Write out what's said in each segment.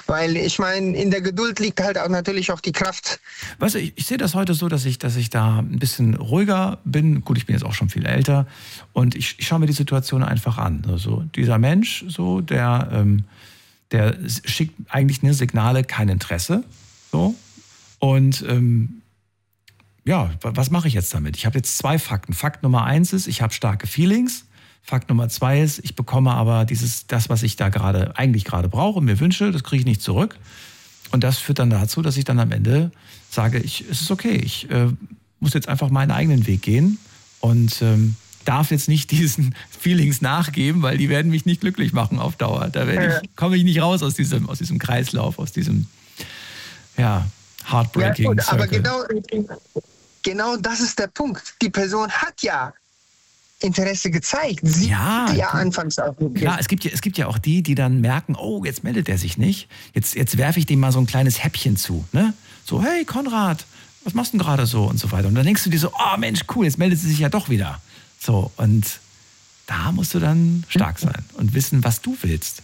Weil ich meine, in der Geduld liegt halt auch natürlich auch die Kraft. Weißt du, ich sehe das heute so, dass ich da ein bisschen ruhiger bin. Gut, ich bin jetzt auch schon viel älter und ich schaue mir die Situation einfach an. Also dieser Mensch, so, der schickt eigentlich eine Signale, kein Interesse. So. Und ja, was mache ich jetzt damit? Ich habe jetzt 2 Fakten. Fakt Nummer 1 ist, ich habe starke Feelings. Fakt Nummer 2 ist, ich bekomme aber das, was ich da eigentlich gerade brauche und mir wünsche, das kriege ich nicht zurück. Und das führt dann dazu, dass ich dann am Ende sage, es ist okay, ich muss jetzt einfach meinen eigenen Weg gehen und darf jetzt nicht diesen Feelings nachgeben, weil die werden mich nicht glücklich machen auf Dauer. Komme ich nicht raus aus diesem Kreislauf, aus diesem heartbreaking Circle. Aber genau das ist der Punkt. Die Person hat ja Interesse gezeigt. Sie hat ja anfangs auch wirklich. Klar, es gibt ja auch die dann merken, oh, jetzt meldet er sich nicht. Jetzt werfe ich dem mal so ein kleines Häppchen zu. Ne? So, hey Konrad, was machst du denn gerade so? Und so weiter. Und dann denkst du dir so, oh Mensch, cool, jetzt meldet sie sich ja doch wieder. So, und da musst du dann stark sein und wissen, was du willst.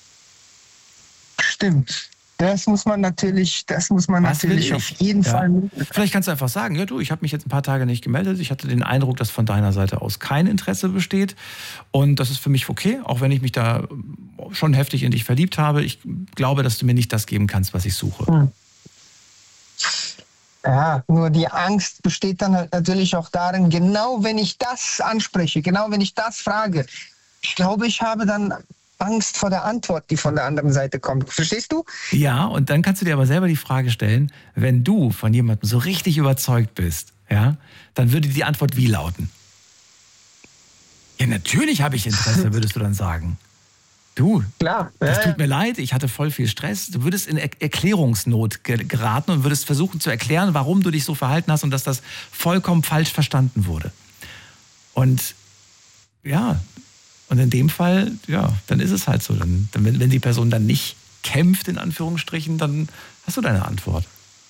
Stimmt. Das muss man natürlich auf jeden Fall. Vielleicht kannst du einfach sagen, ja du, ich habe mich jetzt ein paar Tage nicht gemeldet. Ich hatte den Eindruck, dass von deiner Seite aus kein Interesse besteht. Und das ist für mich okay, auch wenn ich mich da schon heftig in dich verliebt habe. Ich glaube, dass du mir nicht das geben kannst, was ich suche. Ja, nur die Angst besteht dann halt natürlich auch darin, genau wenn ich das anspreche, genau wenn ich das frage, ich glaube, ich habe dann Angst vor der Antwort, die von der anderen Seite kommt. Verstehst du? Ja, und dann kannst du dir aber selber die Frage stellen, wenn du von jemandem so richtig überzeugt bist, ja, dann würde die Antwort wie lauten? Ja, natürlich habe ich Interesse, würdest du dann sagen. Du, klar, das tut mir leid, ich hatte voll viel Stress. Du würdest in Erklärungsnot geraten und würdest versuchen zu erklären, warum du dich so verhalten hast und dass das vollkommen falsch verstanden wurde. Und ja, und in dem Fall, ja, dann ist es halt so. Dann, wenn die Person dann nicht kämpft, in Anführungsstrichen, dann hast du deine Antwort.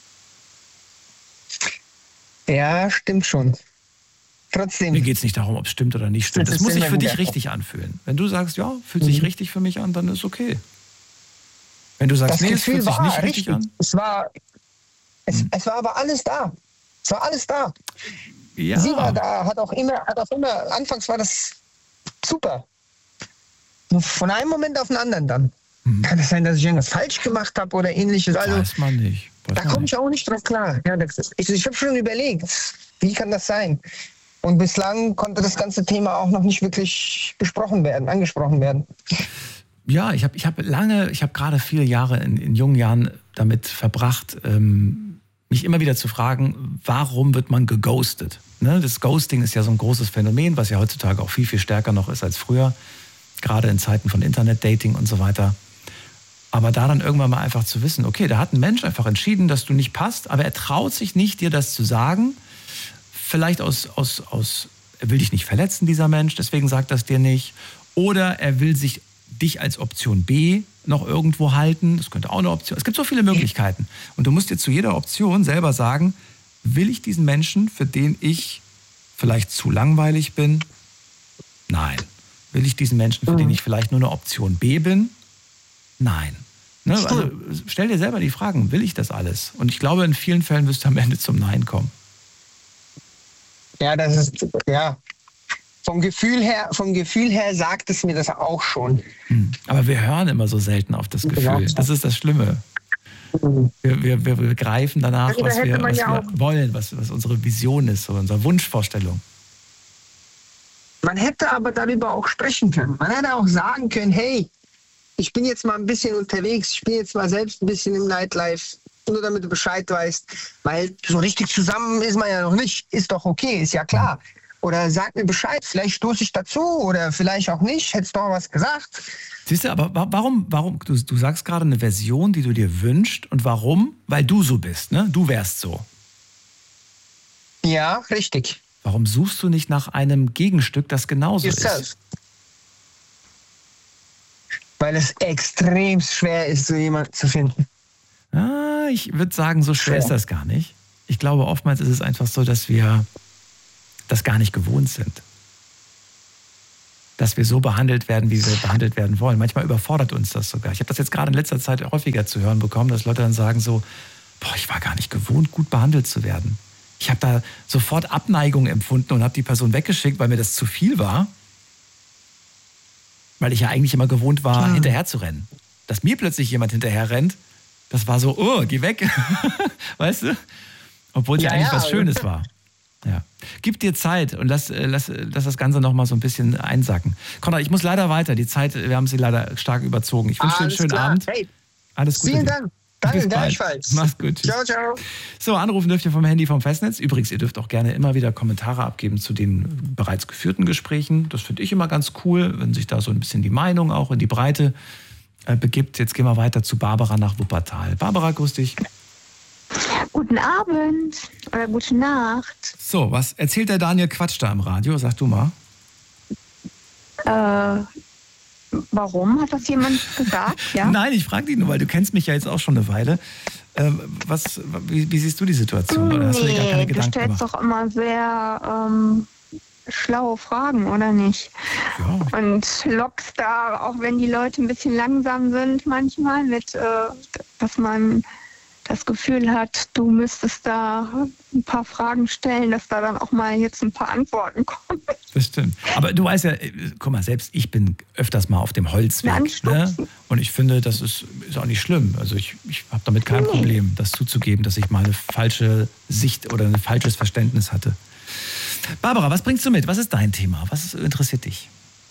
Ja, stimmt schon. Trotzdem. Mir geht es nicht darum, ob es stimmt oder nicht stimmt. Das muss sich für dich richtig anfühlen. Wenn du sagst, ja, fühlt sich richtig für mich an, dann ist okay. Wenn du sagst, das nee, Gefühl es fühlt sich nicht richtig an. Es war aber alles da. Es war alles da. Ja. Sie war da, hat auch immer, anfangs war das super. Nur von einem Moment auf den anderen dann. Kann es sein, dass ich irgendwas falsch gemacht habe oder ähnliches? Also, weiß man nicht. Da komme ich auch nicht drauf klar. Ja, ich habe schon überlegt, wie kann das sein? Und bislang konnte das ganze Thema auch noch nicht wirklich angesprochen werden. Ja, ich habe gerade viele Jahre in jungen Jahren damit verbracht, mich immer wieder zu fragen, warum wird man geghostet? Ne? Das Ghosting ist ja so ein großes Phänomen, was ja heutzutage auch viel, viel stärker noch ist als früher, gerade in Zeiten von Internet-Dating und so weiter. Aber da dann irgendwann mal einfach zu wissen, okay, da hat ein Mensch einfach entschieden, dass du nicht passt, aber er traut sich nicht, dir das zu sagen. Vielleicht er will dich nicht verletzen, dieser Mensch, deswegen sagt das dir nicht. Oder er will sich dich als Option B noch irgendwo halten. Das könnte auch eine Option. Es gibt so viele Möglichkeiten. Und du musst dir zu jeder Option selber sagen, will ich diesen Menschen, für den ich vielleicht zu langweilig bin? Nein. Will ich diesen Menschen, für den ich vielleicht nur eine Option B bin? Nein. Ne? Also stell dir selber die Fragen, will ich das alles? Und ich glaube, in vielen Fällen wirst du am Ende zum Nein kommen. Ja, das ist, ja. Vom Gefühl her sagt es mir das auch schon. Aber wir hören immer so selten auf das Gefühl. Das ist das Schlimme. Wir greifen danach, also, was wir wollen, was unsere Vision ist, unsere Wunschvorstellung. Man hätte aber darüber auch sprechen können. Man hätte auch sagen können, hey, ich bin jetzt mal ein bisschen unterwegs, ich bin jetzt mal selbst ein bisschen im Nightlife, nur damit du Bescheid weißt, weil so richtig zusammen ist man ja noch nicht, ist doch okay, ist ja klar. Oder sag mir Bescheid, vielleicht stoße ich dazu oder vielleicht auch nicht, hättest du doch was gesagt. Siehst du, aber warum, du sagst gerade eine Version, die du dir wünschst und warum? Weil du so bist, ne? Du wärst so. Ja, richtig. Warum suchst du nicht nach einem Gegenstück, das genauso ist? Weil es extrem schwer ist, so jemanden zu finden. Ich würde sagen, so schwer ist das gar nicht. Ich glaube, oftmals ist es einfach so, dass wir das gar nicht gewohnt sind. dass wir so behandelt werden, wie wir behandelt werden wollen. Manchmal überfordert uns das sogar. Ich habe das jetzt gerade in letzter Zeit häufiger zu hören bekommen, dass Leute dann sagen so, ich war gar nicht gewohnt, gut behandelt zu werden. Ich habe da sofort Abneigung empfunden und habe die Person weggeschickt, weil mir das zu viel war. Weil ich ja eigentlich immer gewohnt war, hinterher zu rennen. Dass mir plötzlich jemand hinterher rennt, das war so, geh weg. Weißt du? Obwohl es ja eigentlich was Schönes war. Ja. Gib dir Zeit und lass das Ganze noch mal so ein bisschen einsacken. Konrad, ich muss leider weiter. Die Zeit, wir haben sie leider stark überzogen. Ich wünsche dir einen schönen Abend. Hey, alles Gute. Vielen Dank. Danke, gleichfalls. Mach's gut. Ciao, ciao. So, anrufen dürft ihr vom Handy vom Festnetz. Übrigens, ihr dürft auch gerne immer wieder Kommentare abgeben zu den bereits geführten Gesprächen. Das finde ich immer ganz cool, wenn sich da so ein bisschen die Meinung auch in die Breite begibt. Jetzt gehen wir weiter zu Barbara nach Wuppertal. Barbara, grüß dich. Guten Abend oder gute Nacht. So, was erzählt der Daniel Quatsch da im Radio? Sag du mal. Warum? Hat das jemand gesagt? Ja? Nein, ich frage dich nur, weil du kennst mich ja jetzt auch schon eine Weile. Wie siehst du die Situation? Oder hast du dir gar keine Gedanken du stellst gemacht? doch immer sehr schlaue Fragen, oder nicht? Ja. Und lockst da, auch wenn die Leute ein bisschen langsam sind manchmal, mit, dass man das Gefühl hat, du müsstest da ein paar Fragen stellen, dass da dann auch mal jetzt ein paar Antworten kommen. Das stimmt. Aber du weißt ja, guck mal, selbst ich bin öfters mal auf dem Holzweg. Ne? Und ich finde, das ist auch nicht schlimm. Also ich habe damit kein Problem, das zuzugeben, dass ich mal eine falsche Sicht oder ein falsches Verständnis hatte. Barbara, was bringst du mit? Was ist dein Thema? Was interessiert dich?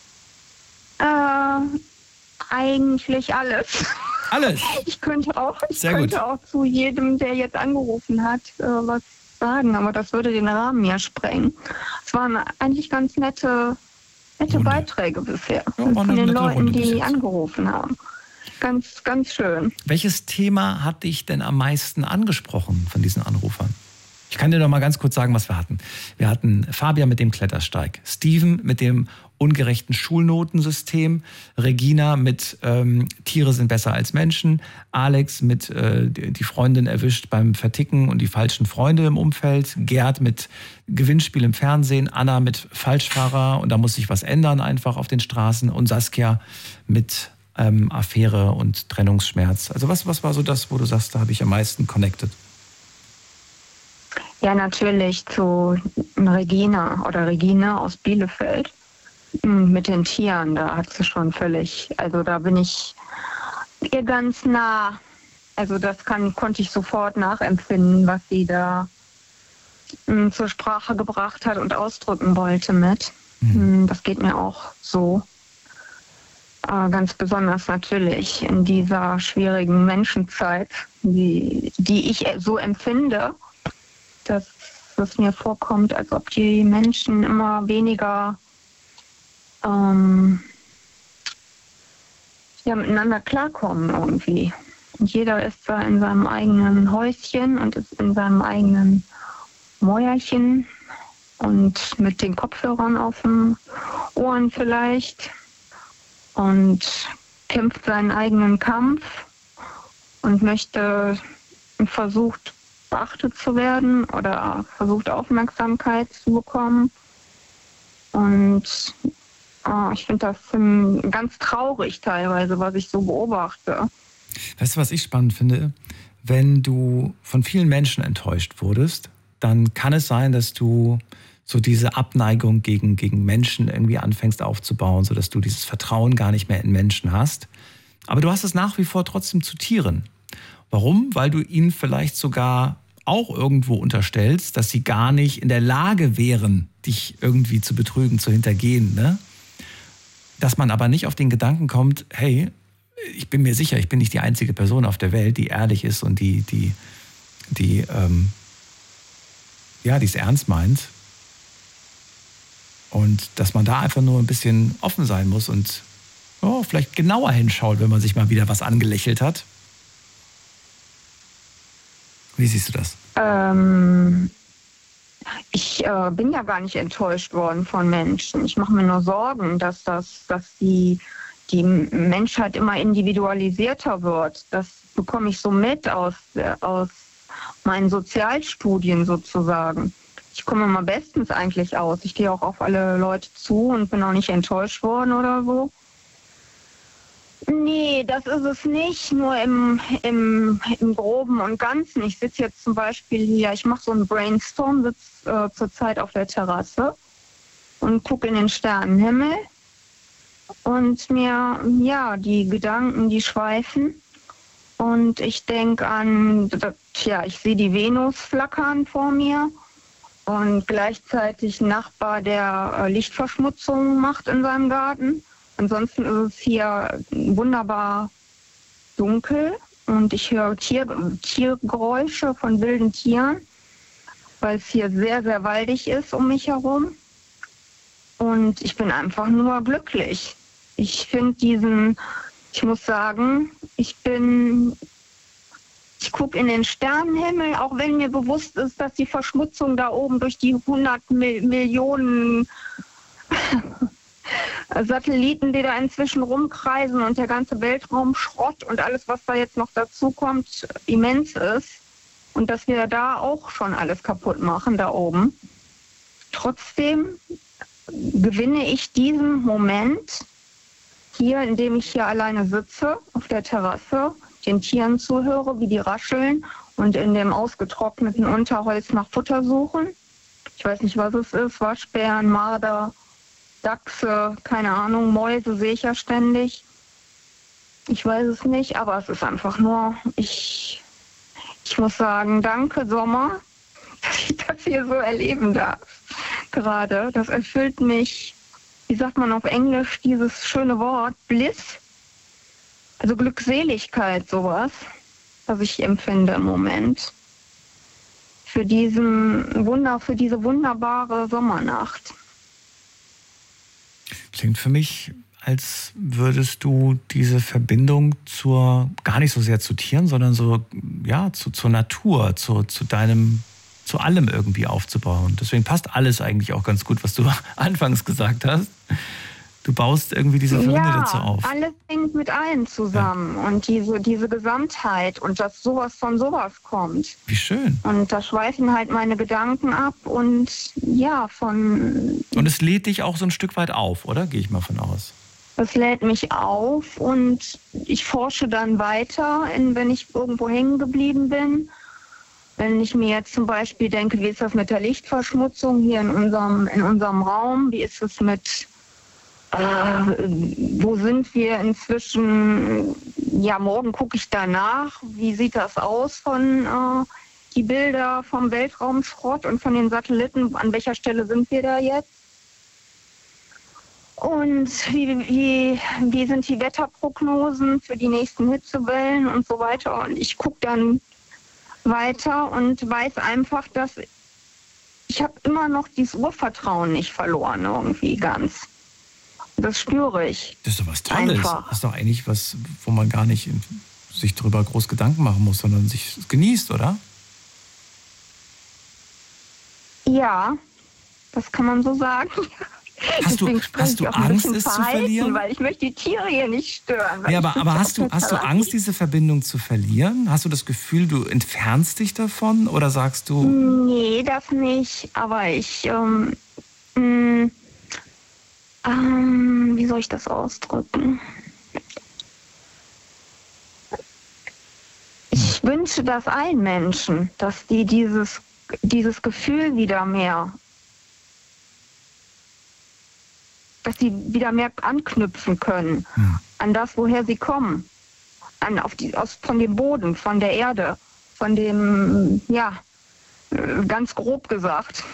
Eigentlich alles. Alles? Ich könnte auch zu jedem, der jetzt angerufen hat, was sagen, aber das würde den Rahmen ja sprengen. Es waren eigentlich ganz nette Beiträge bisher von den Leuten, die angerufen haben. Ganz, ganz schön. Welches Thema hat dich denn am meisten angesprochen von diesen Anrufern? Ich kann dir noch mal ganz kurz sagen, was wir hatten. Wir hatten Fabian mit dem Klettersteig, Steven mit dem ungerechten Schulnotensystem, Regina mit Tiere sind besser als Menschen, Alex mit die Freundin erwischt beim Verticken und die falschen Freunde im Umfeld, Gerd mit Gewinnspiel im Fernsehen, Anna mit Falschfahrer und da muss sich was ändern einfach auf den Straßen und Saskia mit Affäre und Trennungsschmerz. Also was war so das, wo du sagst, da habe ich am meisten connected? Ja, natürlich zu Regine aus Bielefeld mit den Tieren. Da hat sie schon völlig, also da bin ich ihr ganz nah. Also das konnte ich sofort nachempfinden, was sie da zur Sprache gebracht hat und ausdrücken wollte mit. Das geht mir auch so. Ganz besonders natürlich in dieser schwierigen Menschenzeit, die ich so empfinde, dass es mir vorkommt, als ob die Menschen immer weniger miteinander klarkommen irgendwie. Und jeder ist da in seinem eigenen Häuschen und ist in seinem eigenen Mäuerchen und mit den Kopfhörern auf den Ohren vielleicht und kämpft seinen eigenen Kampf und versucht beachtet zu werden oder versucht Aufmerksamkeit zu bekommen. Und ich finde das ganz traurig teilweise, was ich so beobachte. Weißt du, was ich spannend finde? Wenn du von vielen Menschen enttäuscht wurdest, dann kann es sein, dass du so diese Abneigung gegen Menschen irgendwie anfängst aufzubauen, sodass du dieses Vertrauen gar nicht mehr in Menschen hast. Aber du hast es nach wie vor trotzdem zu Tieren. Warum? Weil du ihnen vielleicht sogar auch irgendwo unterstellst, dass sie gar nicht in der Lage wären, dich irgendwie zu betrügen, zu hintergehen. Ne? Dass man aber nicht auf den Gedanken kommt, hey, ich bin mir sicher, ich bin nicht die einzige Person auf der Welt, die ehrlich ist und die es ernst meint. Und dass man da einfach nur ein bisschen offen sein muss und vielleicht genauer hinschaut, wenn man sich mal wieder was angelächelt hat. Wie siehst du das? Ich bin ja gar nicht enttäuscht worden von Menschen. Ich mache mir nur Sorgen, dass die Menschheit immer individualisierter wird. Das bekomme ich so mit aus meinen Sozialstudien sozusagen. Ich komme immer bestens eigentlich aus. Ich gehe auch auf alle Leute zu und bin auch nicht enttäuscht worden oder so. Nee, das ist es nicht, nur im Groben und Ganzen. Ich sitze jetzt zum Beispiel hier, ich mache so einen Brainstorm, sitze zurzeit auf der Terrasse und gucke in den Sternenhimmel und mir, ja, die Gedanken, die schweifen. Und ich denke an, ich sehe die Venus flackern vor mir und gleichzeitig ein Nachbar, der Lichtverschmutzung macht in seinem Garten. Ansonsten ist es hier wunderbar dunkel und ich höre Tiergeräusche von wilden Tieren, weil es hier sehr, sehr waldig ist um mich herum. Und ich bin einfach nur glücklich. Ich finde ich muss sagen, ich gucke in den Sternenhimmel, auch wenn mir bewusst ist, dass die Verschmutzung da oben durch die 100 Millionen Satelliten, die da inzwischen rumkreisen und der ganze Weltraumschrott und alles, was da jetzt noch dazu kommt, immens ist. Und dass wir da auch schon alles kaputt machen, da oben. Trotzdem gewinne ich diesen Moment hier, indem ich hier alleine sitze auf der Terrasse, den Tieren zuhöre, wie die rascheln und in dem ausgetrockneten Unterholz nach Futter suchen. Ich weiß nicht, was es ist, Waschbären, Marder, Dachse, keine Ahnung, Mäuse sehe ich ja ständig. Ich weiß es nicht, aber es ist einfach nur, ich muss sagen, danke Sommer, dass ich das hier so erleben darf. Gerade, das erfüllt mich, wie sagt man auf Englisch, dieses schöne Wort, Bliss, also Glückseligkeit, sowas, was ich empfinde im Moment. Für diese wunderbare Sommernacht. Klingt für mich, als würdest du diese Verbindung gar nicht so sehr zu Tieren, sondern so, ja, zur Natur, zu allem irgendwie aufzubauen. Deswegen passt alles eigentlich auch ganz gut, was du anfangs gesagt hast. Du baust irgendwie diese Verbindung dazu auf. Ja, alles hängt mit allem zusammen. Ja. Und diese Gesamtheit und dass sowas von sowas kommt. Wie schön. Und da schweifen halt meine Gedanken ab und ja, Und es lädt dich auch so ein Stück weit auf, oder? Gehe ich mal von aus. Es lädt mich auf und ich forsche dann weiter, wenn ich irgendwo hängen geblieben bin. Wenn ich mir jetzt zum Beispiel denke, wie ist das mit der Lichtverschmutzung hier in unserem Raum? Wie ist es mit wo sind wir inzwischen? Ja, morgen gucke ich danach. Wie sieht das aus von die Bilder vom Weltraumschrott und von den Satelliten? An welcher Stelle sind wir da jetzt? Und wie sind die Wetterprognosen für die nächsten Hitzewellen und so weiter? Und ich gucke dann weiter und weiß einfach, dass ich habe immer noch dieses Urvertrauen nicht verloren irgendwie ganz. Das spüre ich. Das ist doch was Tolles. Einfach. Das ist doch eigentlich was, wo man gar nicht sich darüber groß Gedanken machen muss, sondern sich genießt, oder? Ja, das kann man so sagen. Hast du Angst, es zu verlieren? Weil ich möchte die Tiere hier nicht stören. Ja, aber hast du Angst, diese Verbindung zu verlieren? Hast du das Gefühl, du entfernst dich davon? Oder sagst du... Nee, das nicht. Aber wie soll ich das ausdrücken? Ich wünsche das allen Menschen, dass die dieses Gefühl wieder mehr, dass sie wieder mehr anknüpfen können an das, woher sie kommen, von dem Boden, von der Erde, von dem, ja, ganz grob gesagt.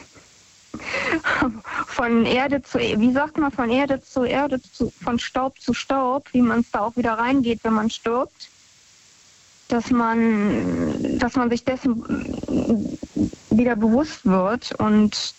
Von Erde zu, wie sagt man, von Erde zu Erde, von Staub zu Staub, wie man es da auch wieder reingeht, wenn man stirbt, dass man sich dessen wieder bewusst wird und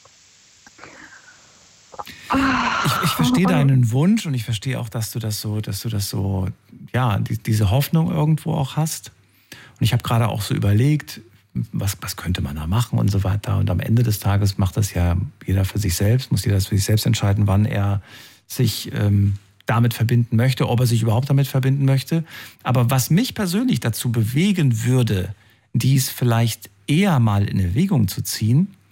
ich verstehe deinen Wunsch und ich verstehe auch, dass du das so, ja, diese Hoffnung irgendwo auch hast. Und ich habe gerade auch so überlegt, was könnte man da machen und so weiter. Und am Ende des Tages macht das ja jeder für sich selbst, muss jeder das für sich selbst entscheiden, wann er sich damit verbinden möchte, ob er sich überhaupt damit verbinden möchte. Aber was mich persönlich dazu bewegen würde, dies vielleicht eher mal in Erwägung zu ziehen,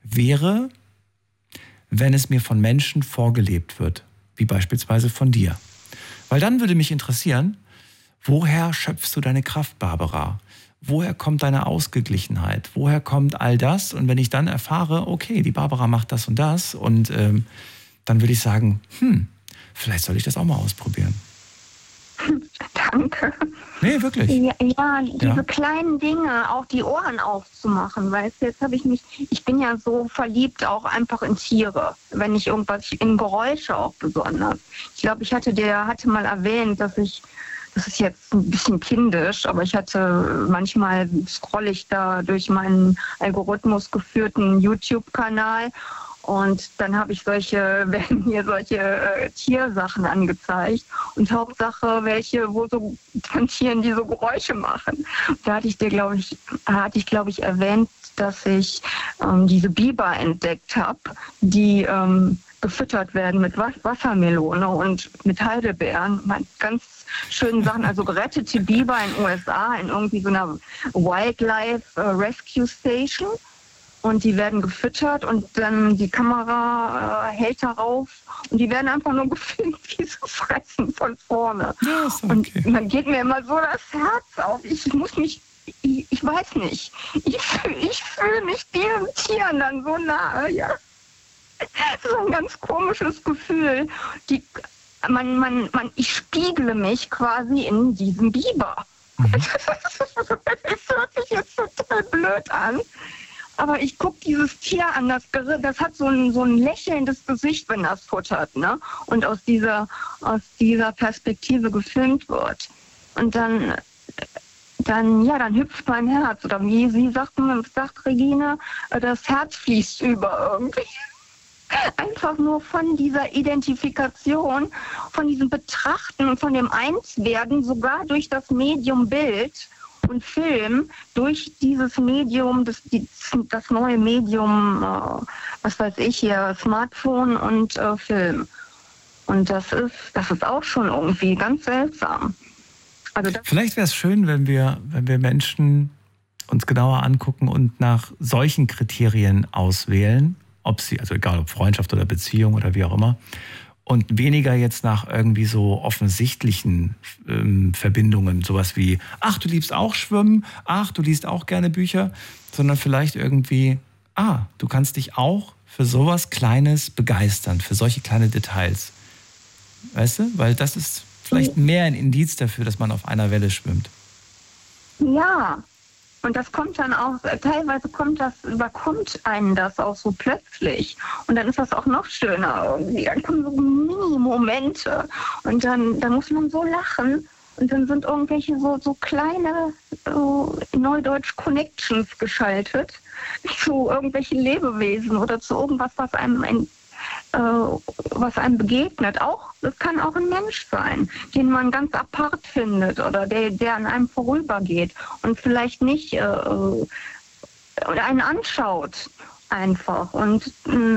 wäre, wenn es mir von Menschen vorgelebt wird, wie beispielsweise von dir. Weil dann würde mich interessieren, woher schöpfst du deine Kraft, Barbara? Woher kommt deine Ausgeglichenheit? Woher kommt all das? Und wenn ich dann erfahre, okay, die Barbara macht das und das, und dann würde ich sagen, vielleicht soll ich das auch mal ausprobieren. Danke. Nee, wirklich. Ja, diese kleinen Dinge, auch die Ohren aufzumachen, weißt du, ich bin ja so verliebt auch einfach in Tiere, wenn ich irgendwas, in Geräusche auch besonders. Ich glaube, ich hatte mal erwähnt, das ist jetzt ein bisschen kindisch, aber manchmal scrolle ich da durch meinen Algorithmus geführten YouTube-Kanal. Und dann werden mir solche Tiersachen angezeigt. Und Hauptsache welche, von Tieren, die so Geräusche machen. Da hatte ich, glaube ich, erwähnt, dass ich diese Biber entdeckt habe, die gefüttert werden mit Wassermelone und mit Heidelbeeren. Ganz schönen Sachen, also gerettete Biber in den USA in irgendwie so einer Wildlife Rescue Station. Und die werden gefüttert und dann die Kamera hält darauf und die werden einfach nur gefilmt, wie sie fressen von vorne. Ja, ist okay. Und dann geht mir immer so das Herz auf. Ich weiß nicht, ich fühle mich diesen Tieren dann so nahe, ja. Das ist ein ganz komisches Gefühl. Ich spiegle mich quasi in diesem Biber. Das hört sich jetzt total blöd an. Aber ich gucke dieses Tier an, das hat so ein lächelndes Gesicht, wenn das futtert, ne? Und aus dieser Perspektive gefilmt wird. Und dann hüpft mein Herz. Oder wie sie sagt Regine, das Herz fließt über irgendwie. Einfach nur von dieser Identifikation, von diesem Betrachten und von dem Einswerden, sogar durch das Medium Bild und Film, durch dieses Medium, das neue Medium, was weiß ich hier, Smartphone und Film. Und das ist auch schon irgendwie ganz seltsam. Also vielleicht wäre es schön, wenn wir Menschen uns genauer angucken und nach solchen Kriterien auswählen, also egal ob Freundschaft oder Beziehung oder wie auch immer, und weniger jetzt nach irgendwie so offensichtlichen Verbindungen, sowas wie, ach, du liebst auch Schwimmen, ach, du liest auch gerne Bücher, sondern vielleicht irgendwie, du kannst dich auch für sowas Kleines begeistern, für solche kleine Details. Weißt du? Weil das ist vielleicht mehr ein Indiz dafür, dass man auf einer Welle schwimmt. Ja. Und das kommt dann auch, teilweise überkommt einen das auch so plötzlich. Und dann ist das auch noch schöner irgendwie. Dann kommen so Mini-Momente. Und dann muss man so lachen. Und dann sind irgendwelche so kleine Neudeutsch Connections geschaltet zu irgendwelchen Lebewesen oder zu irgendwas, was einem begegnet. Das kann auch ein Mensch sein, den man ganz apart findet oder der an einem vorübergeht und vielleicht nicht oder einen anschaut einfach. Und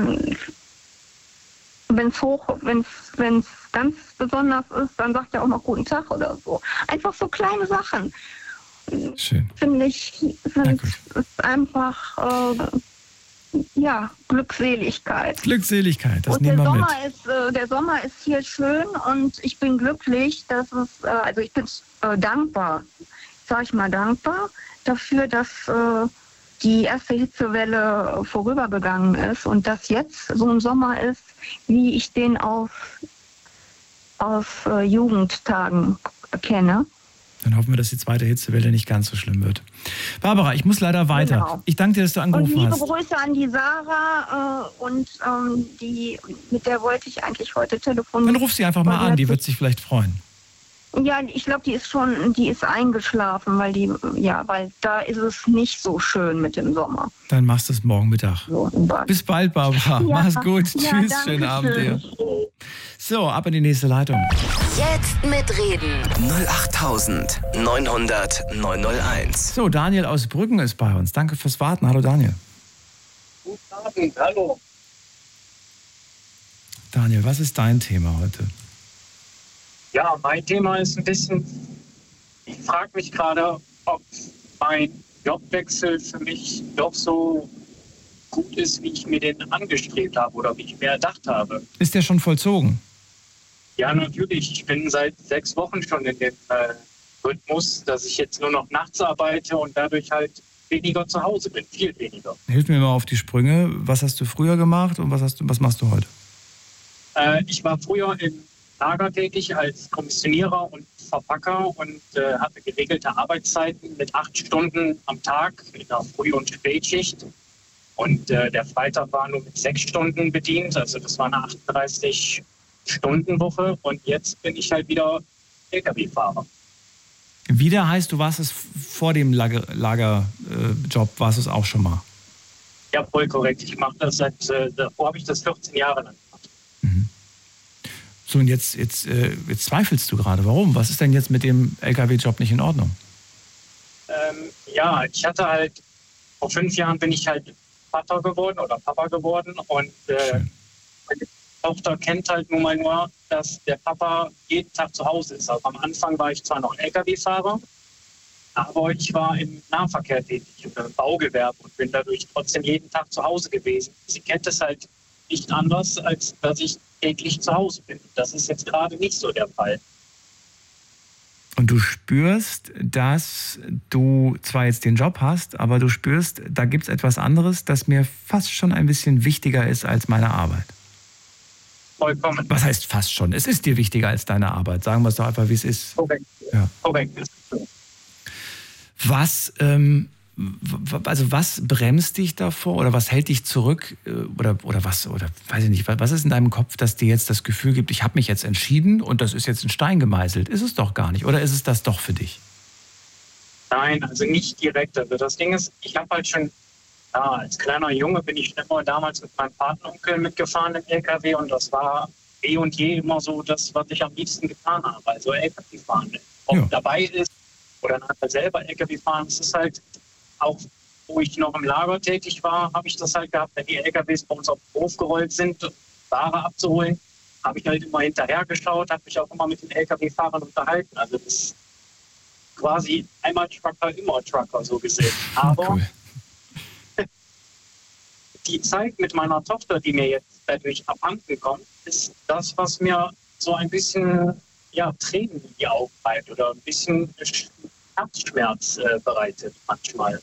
wenn es ganz besonders ist, dann sagt er auch noch guten Tag oder so. Einfach so kleine Sachen. Schön. Finde ich, ist einfach Glückseligkeit. Glückseligkeit, das und nehmen wir mit. Der Sommer ist hier schön und ich bin glücklich, dass ich bin dankbar, sage ich mal dankbar dafür, dass die erste Hitzewelle vorübergegangen ist und dass jetzt so ein Sommer ist, wie ich den aus Jugendtagen kenne. Dann hoffen wir, dass die zweite Hitzewelle nicht ganz so schlimm wird. Barbara, ich muss leider weiter. Genau. Ich danke dir, dass du angerufen hast. Und liebe Grüße an die Sarah mit der wollte ich eigentlich heute telefonieren. Dann ruf sie einfach mal an, die wird sich vielleicht freuen. Ja, ich glaube, die ist eingeschlafen, weil da ist es nicht so schön mit dem Sommer. Dann machst du es morgen Mittag. So, bis bald, Barbara. Ja. Mach's gut. Tschüss, schönen Abend dir. So, ab in die nächste Leitung. Jetzt mitreden. 08900 901. So, Daniel aus Brüggen ist bei uns. Danke fürs Warten. Hallo, Daniel. Guten Abend, hallo. Daniel, was ist dein Thema heute? Ja, mein Thema ist ein bisschen, ich frage mich gerade, ob mein Jobwechsel für mich doch so gut ist, wie ich mir den angestrebt habe oder wie ich mir erdacht habe. Ist der schon vollzogen? Ja, natürlich. Ich bin seit 6 Wochen schon in dem Rhythmus, dass ich jetzt nur noch nachts arbeite und dadurch halt weniger zu Hause bin, viel weniger. Hilf mir mal auf die Sprünge. Was hast du früher gemacht und was machst du heute? Ich war früher im Lager tätig als Kommissionierer und Verpacker und hatte geregelte Arbeitszeiten mit 8 Stunden am Tag in der Früh- und Spätschicht. Und der Freitag war nur mit 6 Stunden bedient, also das war eine 38-Stunden-Woche. Und jetzt bin ich halt wieder LKW-Fahrer. Wieder heißt, du warst es vor dem Lagerjob, warst es auch schon mal? Ja, voll korrekt. Ich mache das davor habe ich das 14 Jahre lang gemacht. Mhm. So, und jetzt zweifelst du gerade. Warum? Was ist denn jetzt mit dem LKW-Job nicht in Ordnung? Ja, ich hatte halt, vor 5 Jahren bin ich halt Vater geworden oder Papa geworden und meine Tochter kennt halt nun mal nur, dass der Papa jeden Tag zu Hause ist. Also am Anfang war ich zwar noch LKW-Fahrer, aber ich war im Nahverkehr tätig, im Baugewerbe und bin dadurch trotzdem jeden Tag zu Hause gewesen. Sie kennt es halt nicht anders, als dass ich täglich zu Hause bin. Das ist jetzt gerade nicht so der Fall. Und du spürst, dass du zwar jetzt den Job hast, aber du spürst, da gibt es etwas anderes, das mir fast schon ein bisschen wichtiger ist als meine Arbeit. Vollkommen. Was heißt fast schon? Es ist dir wichtiger als deine Arbeit. Sagen wir es doch einfach, wie es ist. Korrekt. Ja. Korrekt. Was bremst dich davor oder was hält dich zurück oder was, oder weiß ich nicht, was ist in deinem Kopf, dass dir jetzt das Gefühl gibt, ich habe mich jetzt entschieden und das ist jetzt in Stein gemeißelt? Ist es doch gar nicht, oder ist es das doch für dich? Nein, also nicht direkt. Also das Ding ist, ich habe halt schon, als kleiner Junge bin ich immer damals mit meinem Patenonkel mitgefahren im LKW und das war eh und je immer so das, was ich am liebsten getan habe. Also LKW fahren. Ob dabei ist oder nachher selber LKW fahren, es ist halt auch, wo ich noch im Lager tätig war, habe ich das halt gehabt, wenn die LKWs bei uns auf den Hof gerollt sind, Ware abzuholen, habe ich halt immer hinterher geschaut, habe mich auch immer mit den LKW-Fahrern unterhalten. Also das ist quasi einmal Trucker, immer Trucker, so gesehen. Aber cool. Die Zeit mit meiner Tochter, die mir jetzt dadurch abhanden kommt, ist das, was mir so ein bisschen Tränen in die Augen treibt oder ein bisschen Herzschmerz bereitet manchmal.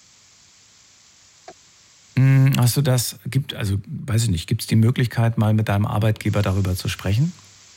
Hast du das, weiß ich nicht, gibt es die Möglichkeit, mal mit deinem Arbeitgeber darüber zu sprechen?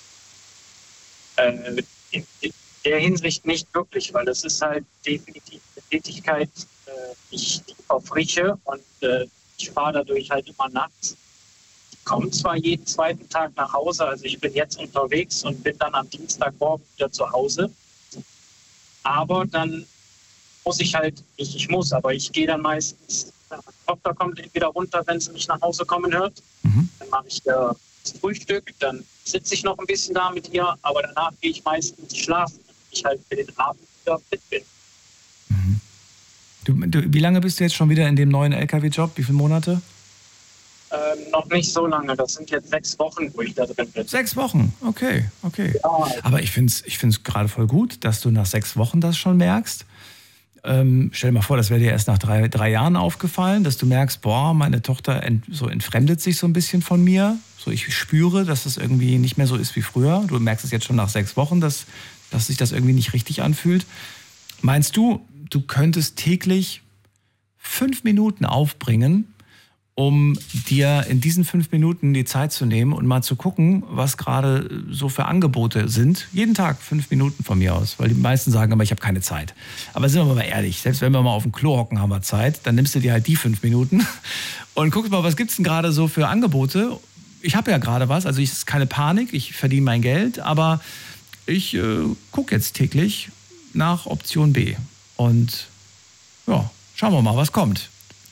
In der Hinsicht nicht wirklich, weil es ist halt definitiv eine Tätigkeit, die verfrische und ich fahre dadurch halt immer nachts. Ich komme zwar jeden zweiten Tag nach Hause, also ich bin jetzt unterwegs und bin dann am Dienstagmorgen wieder zu Hause. Aber dann muss ich halt, nicht ich muss, aber ich gehe dann meistens, meine Tochter kommt entweder runter, wenn sie mich nach Hause kommen hört. Mhm. Dann mache ich das Frühstück, dann sitze ich noch ein bisschen da mit ihr, aber danach gehe ich meistens schlafen, damit ich halt für den Abend wieder fit bin. Mhm. Wie lange bist du jetzt schon wieder in dem neuen LKW-Job? Wie viele Monate? Noch nicht so lange. Das sind jetzt 6 Wochen, wo ich da drin bin. 6 Wochen? Okay. Ja. Aber ich find's gerade voll gut, dass du nach 6 Wochen das schon merkst. Stell dir mal vor, das wäre dir erst nach 3 Jahren aufgefallen, dass du merkst, meine Tochter entfremdet sich so ein bisschen von mir. So, ich spüre, dass es irgendwie nicht mehr so ist wie früher. Du merkst es jetzt schon nach 6 Wochen, dass sich das irgendwie nicht richtig anfühlt. Meinst du, du könntest täglich 5 Minuten aufbringen, um dir in diesen 5 Minuten die Zeit zu nehmen und mal zu gucken, was gerade so für Angebote sind? Jeden Tag 5 Minuten von mir aus, weil die meisten sagen, aber ich habe keine Zeit. Aber sind wir mal ehrlich, selbst wenn wir mal auf dem Klo hocken, haben wir Zeit, dann nimmst du dir halt die 5 Minuten und guckst mal, was gibt's denn gerade so für Angebote? Ich habe ja gerade was, also es ist keine Panik, ich verdiene mein Geld, aber ich gucke jetzt täglich nach Option B. Und ja, schauen wir mal, was kommt.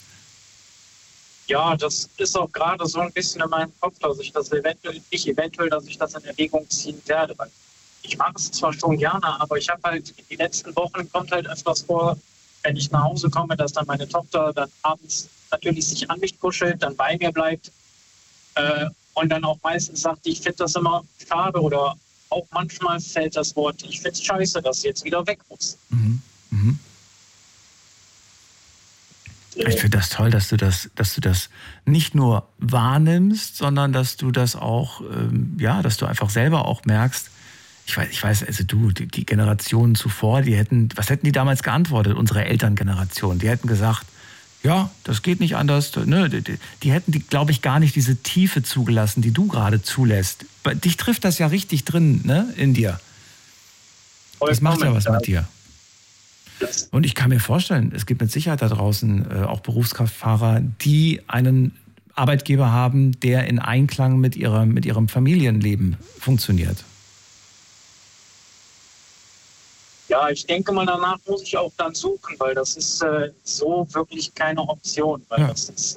Ja, das ist auch gerade so ein bisschen in meinem Kopf, dass ich das eventuell in Erwägung ziehen werde. Weil ich mache es zwar schon gerne, aber ich habe halt in den letzten Wochen kommt halt öfters vor, wenn ich nach Hause komme, dass dann meine Tochter dann abends natürlich sich an mich kuschelt, dann bei mir bleibt und dann auch meistens sagt, ich finde das immer schade oder auch manchmal fällt das Wort, ich finde es scheiße, dass sie jetzt wieder weg muss. Mhm. Mhm. Ich finde das toll, dass du das nicht nur wahrnimmst, sondern dass du das auch, dass du einfach selber auch merkst. Ich weiß, also die Generationen zuvor, was hätten die damals geantwortet, unsere Elterngeneration? Die hätten gesagt, ja, das geht nicht anders. Ne? Die hätten, glaube ich, gar nicht diese Tiefe zugelassen, die du gerade zulässt. Dich trifft das ja richtig drin, ne, in dir. Das macht ja was mit dir. Und ich kann mir vorstellen, es gibt mit Sicherheit da draußen auch Berufskraftfahrer, die einen Arbeitgeber haben, der in Einklang mit ihrem Familienleben funktioniert. Ja, ich denke mal, danach muss ich auch dann suchen, weil das ist so wirklich keine Option, weil das ist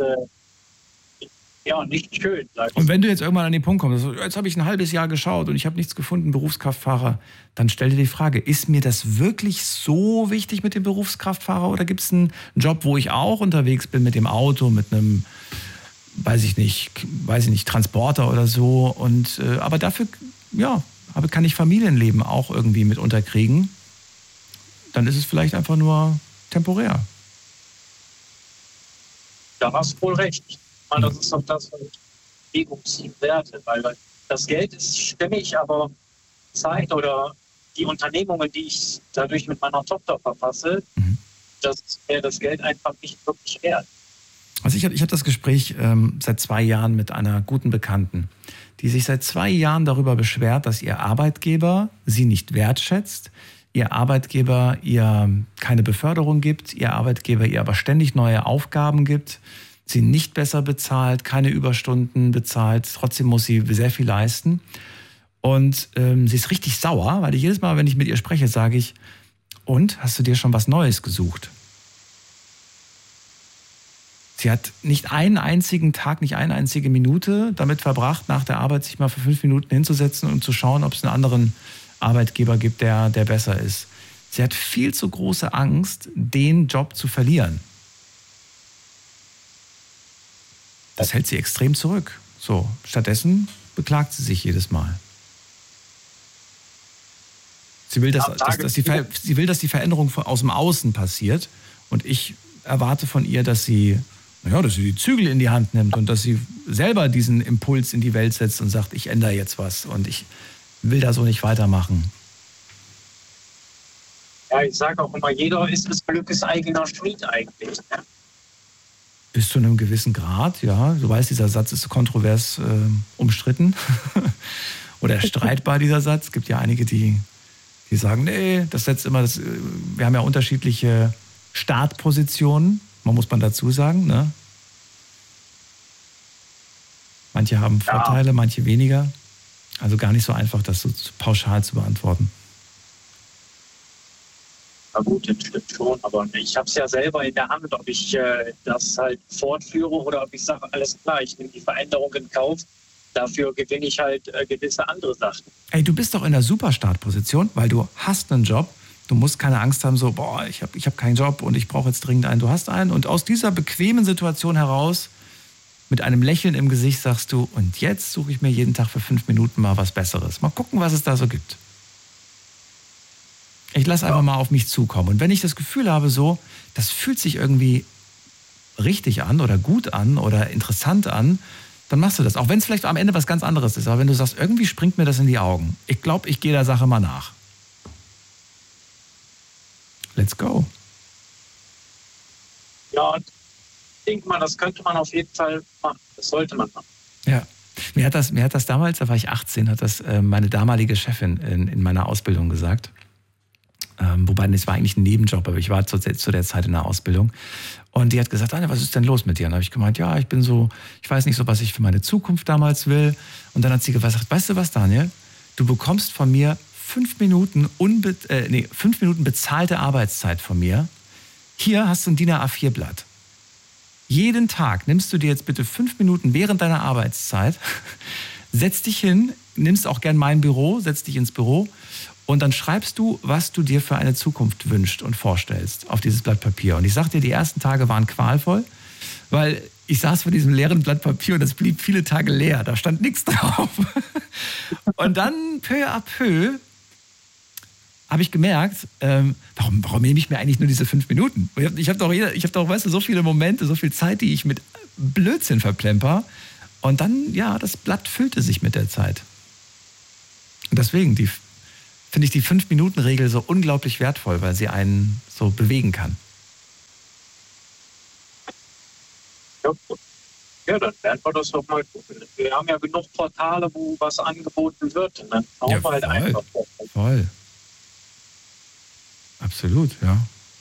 nicht schön. Und wenn du jetzt irgendwann an den Punkt kommst, jetzt habe ich ein halbes Jahr geschaut und ich habe nichts gefunden, Berufskraftfahrer, dann stell dir die Frage, ist mir das wirklich so wichtig mit dem Berufskraftfahrer oder gibt es einen Job, wo ich auch unterwegs bin mit dem Auto, mit einem, weiß ich nicht, Transporter oder so und aber dafür, kann ich Familienleben auch irgendwie mit unterkriegen. Dann ist es vielleicht einfach nur temporär. Da hast du wohl recht. Das ist doch das, was Bewegungsziel Werte, weil das Geld ist stimmig, aber Zeit oder die Unternehmungen, die ich dadurch mit meiner Tochter verfasse, das ist mir das Geld einfach nicht wirklich wert. Also ich hatte das Gespräch seit 2 Jahren mit einer guten Bekannten, die sich seit 2 Jahren darüber beschwert, dass ihr Arbeitgeber sie nicht wertschätzt, ihr Arbeitgeber ihr keine Beförderung gibt, ihr Arbeitgeber ihr aber ständig neue Aufgaben gibt, sie nicht besser bezahlt, keine Überstunden bezahlt, trotzdem muss sie sehr viel leisten. Und sie ist richtig sauer, weil jedes Mal, wenn ich mit ihr spreche, sage ich, und, hast du dir schon was Neues gesucht? Sie hat nicht einen einzigen Tag, nicht eine einzige Minute damit verbracht, nach der Arbeit sich mal für 5 Minuten hinzusetzen und zu schauen, ob es einen anderen Arbeitgeber gibt, der besser ist. Sie hat viel zu große Angst, den Job zu verlieren. Das hält sie extrem zurück. So, stattdessen beklagt sie sich jedes Mal. Sie will, dass die Veränderung aus dem Außen passiert. Und ich erwarte von ihr, dass sie die Zügel in die Hand nimmt und dass sie selber diesen Impuls in die Welt setzt und sagt, ich ändere jetzt was und ich will da so nicht weitermachen. Ja, ich sage auch immer, jeder ist des Glückes eigener Schmied eigentlich. Ne? Bis zu einem gewissen Grad, ja. Du weißt, dieser Satz ist kontrovers umstritten oder streitbar, dieser Satz. Es gibt ja einige, die sagen, nee, das setzt immer, wir haben ja unterschiedliche Startpositionen, muss man dazu sagen. Ne? Manche haben Vorteile, manche weniger. Also gar nicht so einfach, das so pauschal zu beantworten. Na gut, das stimmt schon, aber ich habe es ja selber in der Hand, ob ich das halt fortführe oder ob ich sage, alles klar, ich nehme die Veränderung in Kauf, dafür gewinne ich halt gewisse andere Sachen. Ey, du bist doch in der super Startposition, weil du hast einen Job, du musst keine Angst haben, so, ich hab keinen Job und ich brauche jetzt dringend einen, du hast einen und aus dieser bequemen Situation heraus mit einem Lächeln im Gesicht sagst du, und jetzt suche ich mir jeden Tag für 5 Minuten mal was Besseres. Mal gucken, was es da so gibt. Ich lasse einfach mal auf mich zukommen. Und wenn ich das Gefühl habe, so, das fühlt sich irgendwie richtig an oder gut an oder interessant an, dann machst du das. Auch wenn es vielleicht am Ende was ganz anderes ist. Aber wenn du sagst, irgendwie springt mir das in die Augen. Ich glaube, ich gehe der Sache mal nach. Let's go. Ja, ich denke mal, das könnte man auf jeden Fall machen. Das sollte man machen. Ja. Mir hat das damals, da war ich 18, hat das meine damalige Chefin in meiner Ausbildung gesagt. Wobei, das war eigentlich ein Nebenjob, aber ich war zu der Zeit in der Ausbildung. Und die hat gesagt, Anne, was ist denn los mit dir? Und dann habe ich gemeint, ja, ich weiß nicht so, was ich für meine Zukunft damals will. Und dann hat sie gesagt, weißt du was, Daniel? Du bekommst von mir 5 Minuten bezahlte Arbeitszeit von mir. Hier hast du ein DIN A4-Blatt. Jeden Tag nimmst du dir jetzt bitte 5 Minuten während deiner Arbeitszeit, setz dich hin, nimmst auch gern mein Büro, setz dich ins Büro und dann schreibst du, was du dir für eine Zukunft wünschst und vorstellst auf dieses Blatt Papier. Und ich sag dir, die ersten Tage waren qualvoll, weil ich saß vor diesem leeren Blatt Papier und es blieb viele Tage leer. Da stand nichts drauf. Und dann peu à peu habe ich gemerkt, warum nehme ich mir eigentlich nur diese 5 Minuten? Ich hab doch, weißt du, so viele Momente, so viel Zeit, die ich mit Blödsinn verplemper. Und dann, ja, das Blatt füllte sich mit der Zeit. Und deswegen finde ich die 5-Minuten-Regel so unglaublich wertvoll, weil sie einen so bewegen kann. Ja, dann werden wir das doch mal gucken. Wir haben ja genug Portale, wo was angeboten wird. Und dann schauen wir halt einfach. Voll. Absolut, ja.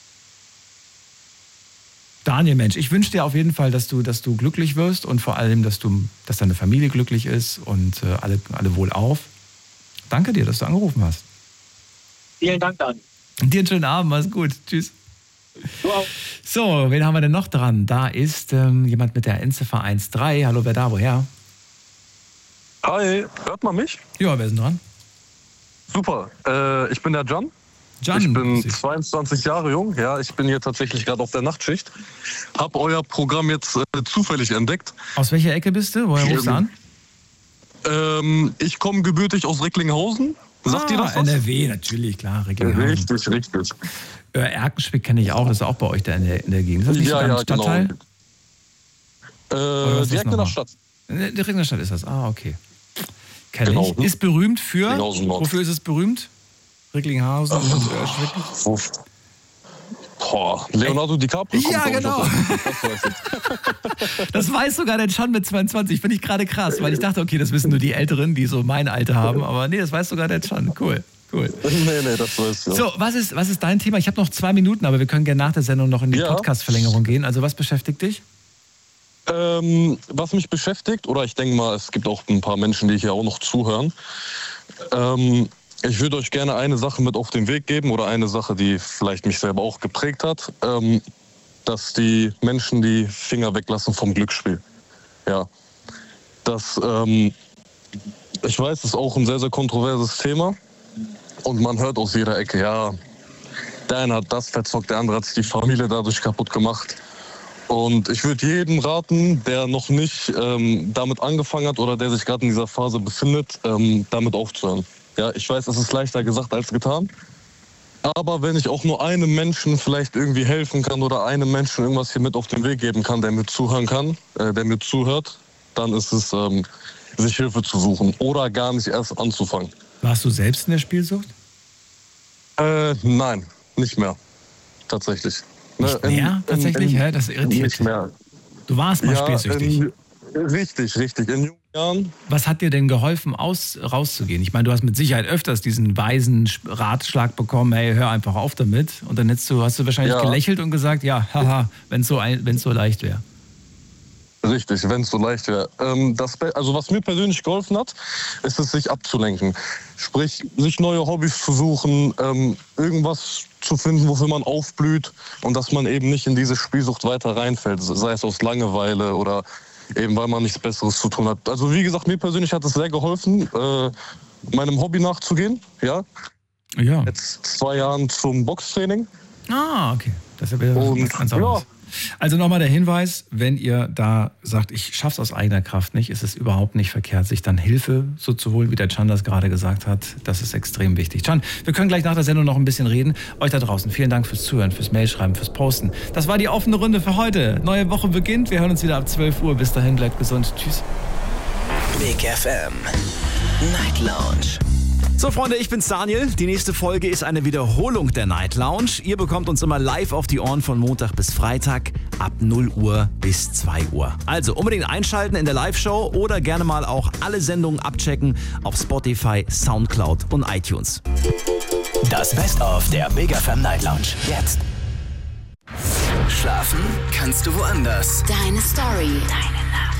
Daniel, Mensch, ich wünsche dir auf jeden Fall, dass du glücklich wirst und vor allem, dass deine Familie glücklich ist und alle wohlauf. Danke dir, dass du angerufen hast. Vielen Dank, Daniel. Dir einen schönen Abend, mach's gut. Tschüss. Wow. So, wen haben wir denn noch dran? Da ist jemand mit der Endziffer 13. Hallo, wer da? Woher? Hi, hört man mich? Ja, wer ist denn dran? Super, ich bin der Can. Can, ich bin 22 Jahre jung. Ja, ich bin hier tatsächlich gerade auf der Nachtschicht. Hab euer Programm jetzt zufällig entdeckt. Aus welcher Ecke bist du? Woher rufst du an? Ich komme gebürtig aus Recklinghausen. Sagt ihr das was? NRW, natürlich, klar. Recklinghausen. Richtig. Erkenschwick kenne ich auch, das ist auch bei euch da in der Gegend. Ist das nicht sogar ein Stadtteil? Genau. Direkt in der Stadt. Direkt in der Stadt ist das, okay. Kenne Genau. ich. Ist berühmt für, wofür ist es berühmt? Recklinghausen und Erkenschwick? Leonardo DiCaprio. Ja, genau. Das weiß sogar der Can mit 22. Finde ich gerade krass, weil ich dachte, okay, das wissen nur die Älteren, die so mein Alter haben. Aber nee, das weiß sogar der Can. Cool. Nee, das weiß ich. So, was ist dein Thema? Ich habe noch 2 Minuten, aber wir können gerne nach der Sendung noch in die Podcast-Verlängerung gehen. Also was beschäftigt dich? Was mich beschäftigt, oder ich denke mal, es gibt auch ein paar Menschen, die hier auch noch zuhören. Ich würde euch gerne eine Sache mit auf den Weg geben oder eine Sache, die vielleicht mich selber auch geprägt hat, dass die Menschen die Finger weglassen vom Glücksspiel. Ja, ich weiß, das ist auch ein sehr, sehr kontroverses Thema und man hört aus jeder Ecke, ja, der eine hat das verzockt, der andere hat sich die Familie dadurch kaputt gemacht. Und ich würde jedem raten, der noch nicht damit angefangen hat oder der sich gerade in dieser Phase befindet, damit aufzuhören. Ja, ich weiß, es ist leichter gesagt als getan. Aber wenn ich auch nur einem Menschen vielleicht irgendwie helfen kann oder einem Menschen irgendwas hier mit auf den Weg geben kann, der mir zuhören kann, der mir zuhört, dann ist es, sich Hilfe zu suchen oder gar nicht erst anzufangen. Warst du selbst in der Spielsucht? Nein, nicht mehr. Tatsächlich. Nicht mehr? Tatsächlich? Das irritiert. Nicht mehr. Du warst mal spielsüchtig. Richtig. In jungen Jahren. Was hat dir denn geholfen, rauszugehen? Ich meine, du hast mit Sicherheit öfters diesen weisen Ratschlag bekommen, hey, hör einfach auf damit. Und dann hast du wahrscheinlich gelächelt und gesagt, ja, haha, wenn es so leicht wäre. Richtig, wenn es so leicht wäre. Also was mir persönlich geholfen hat, ist es, sich abzulenken. Sprich, sich neue Hobbys zu suchen, irgendwas zu finden, wofür man aufblüht und dass man eben nicht in diese Spielsucht weiter reinfällt, sei es aus Langeweile oder eben weil man nichts Besseres zu tun hat. Also wie gesagt, mir persönlich hat es sehr geholfen, meinem Hobby nachzugehen. Ja. Jetzt 2 Jahren zum Boxtraining. Okay. Das ist ja wieder was ganz anderes. Also nochmal der Hinweis, wenn ihr da sagt, ich schaff's aus eigener Kraft nicht, ist es überhaupt nicht verkehrt, sich dann Hilfe so zu holen, wie der Can das gerade gesagt hat. Das ist extrem wichtig. Can, wir können gleich nach der Sendung noch ein bisschen reden. Euch da draußen, vielen Dank fürs Zuhören, fürs Mailschreiben, fürs Posten. Das war die offene Runde für heute. Neue Woche beginnt. Wir hören uns wieder ab 12 Uhr. Bis dahin, bleibt gesund. Tschüss. Big FM Night Lounge. So Freunde, ich bin's Daniel. Die nächste Folge ist eine Wiederholung der Night Lounge. Ihr bekommt uns immer live auf die Ohren von Montag bis Freitag ab 0 Uhr bis 2 Uhr. Also unbedingt einschalten in der Live-Show oder gerne mal auch alle Sendungen abchecken auf Spotify, Soundcloud und iTunes. Das Best-of der Big FM Night Lounge. Jetzt. Schlafen kannst du woanders. Deine Story.